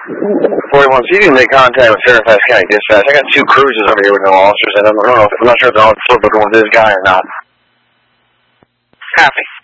41, so you can make contact with Fairfax County Dispatch. I got 2 cruisers over here with no officers in them. I'm not sure if they're all still booking with this guy or not. Copy.